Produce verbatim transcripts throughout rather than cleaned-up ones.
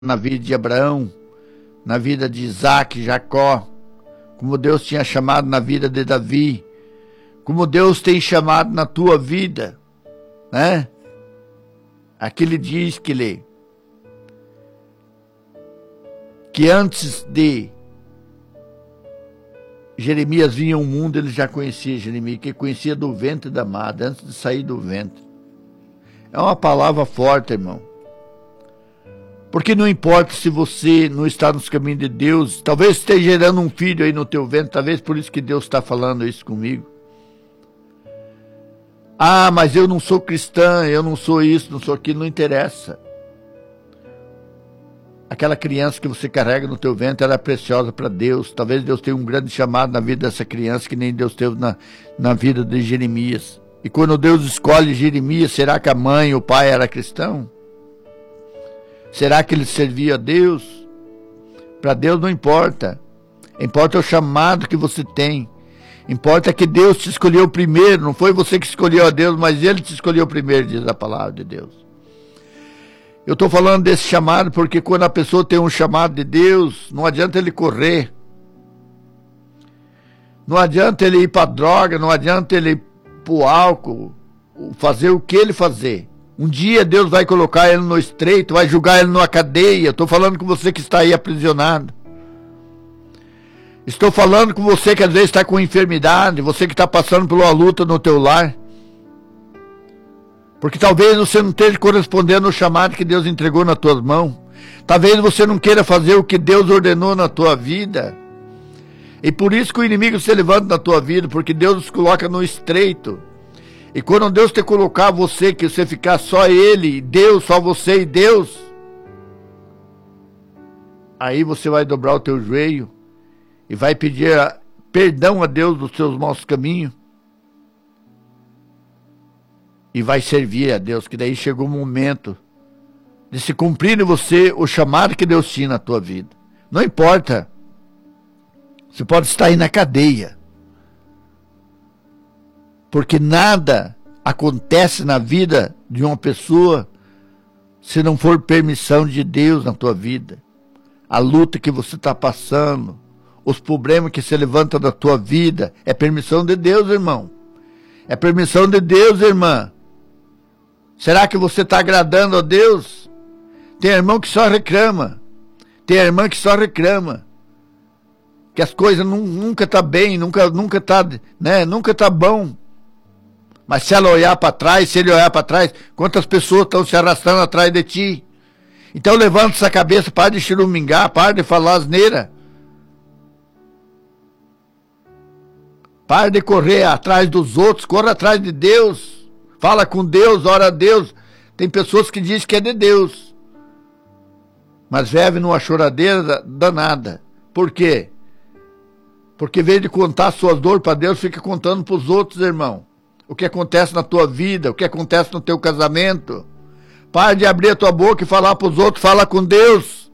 na vida de Abraão, na vida de Isaac, Jacó, como Deus tinha chamado na vida de Davi, como Deus tem chamado na tua vida, né? Aqui ele diz que ele, que antes de Jeremias vir ao mundo, ele já conhecia Jeremias, que conhecia do ventre da madre, antes de sair do ventre. É uma palavra forte, irmão. Porque não importa se você não está nos caminhos de Deus, talvez esteja gerando um filho aí no teu ventre, talvez por isso que Deus está falando isso comigo. Ah, mas eu não sou cristã, eu não sou isso, não sou aquilo, não interessa. Aquela criança que você carrega no teu ventre, ela é preciosa para Deus. Talvez Deus tenha um grande chamado na vida dessa criança, que nem Deus teve na, na vida de Jeremias. E quando Deus escolhe Jeremias, será que a mãe e o pai eram cristãos? Será que ele servia a Deus? Para Deus não importa. Importa o chamado que você tem. Importa que Deus te escolheu primeiro. Não foi você que escolheu a Deus, mas Ele te escolheu primeiro, diz a palavra de Deus. Eu estou falando desse chamado porque quando a pessoa tem um chamado de Deus, não adianta ele correr. Não adianta ele ir para droga, não adianta ele ir para o álcool, fazer o que ele fazer. Um dia Deus vai colocar ele no estreito, vai julgar ele numa cadeia. Estou falando com você que está aí aprisionado. Estou falando com você que às vezes está com enfermidade, você que está passando por uma luta no teu lar. Porque talvez você não esteja correspondendo ao chamado que Deus entregou nas tuas mãos. Talvez você não queira fazer o que Deus ordenou na tua vida. E por isso que o inimigo se levanta na tua vida, porque Deus te coloca no estreito. E quando Deus te colocar você, que você ficar só Ele, Deus, só você e Deus, aí você vai dobrar o teu joelho e vai pedir perdão a Deus dos seus maus caminhos e vai servir a Deus, que daí chegou o momento de se cumprir em você o chamado que Deus tinha na tua vida. Não importa, você pode estar aí na cadeia, porque nada acontece na vida de uma pessoa se não for permissão de Deus na tua vida. A luta que você está passando, os problemas que se levantam da tua vida, é permissão de Deus, irmão. É permissão de Deus, irmã. Será que você está agradando a Deus? Tem irmão que só reclama. Tem irmã que só reclama. Que as coisas nunca estão tá bem, nunca nunca está, né, nunca tá bom. Mas se ela olhar para trás, se ele olhar para trás, quantas pessoas estão se arrastando atrás de ti? Então levanta essa cabeça, para de churumingar, para de falar asneira. Para de correr atrás dos outros, corra atrás de Deus. Fala com Deus, ora a Deus. Tem pessoas que dizem que é de Deus, mas vive numa choradeira danada. Por quê? Porque em vez de contar suas dores para Deus, fica contando para os outros, irmão. O que acontece na tua vida, o que acontece no teu casamento. Para de abrir a tua boca e falar para os outros, fala com Deus.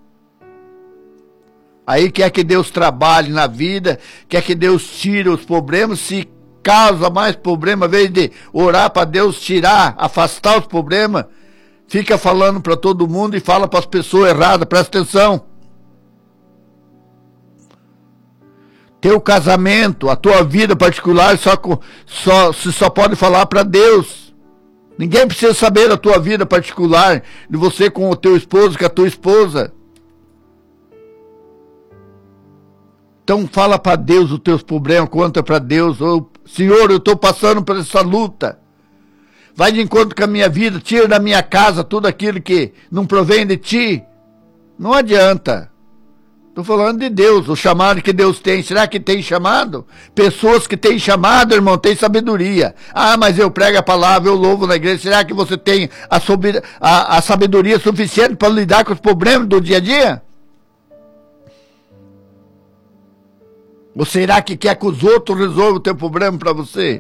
Aí quer que Deus trabalhe na vida, quer que Deus tire os problemas, se causa mais problema, em vez de orar para Deus tirar, afastar os problemas, fica falando para todo mundo e fala para as pessoas erradas, presta atenção. Teu casamento, a tua vida particular, só, só, se só pode falar para Deus. Ninguém precisa saber da tua vida particular, de você com o teu esposo, com a tua esposa. Então fala para Deus os teus problemas, conta para Deus. Oh, Senhor, eu estou passando por essa luta. Vai de encontro com a minha vida, tira da minha casa tudo aquilo que não provém de ti. Não adianta. Estou falando de Deus, o chamado que Deus tem. Será que tem chamado? Pessoas que têm chamado, irmão, têm sabedoria. Ah, mas eu prego a palavra, eu louvo na igreja. Será que você tem a, a, a sabedoria suficiente para lidar com os problemas do dia a dia? Ou será que quer que os outros resolvam o teu problema para você?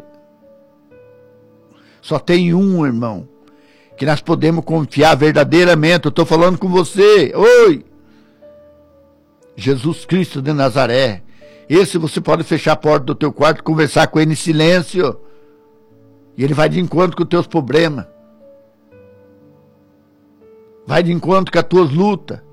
Só tem um, irmão, que nós podemos confiar verdadeiramente. Eu estou falando com você. Oi! Jesus Cristo de Nazaré. Esse você pode fechar a porta do teu quarto e conversar com ele em silêncio. E ele vai de encontro com os teus problemas. Vai de encontro com as tuas lutas.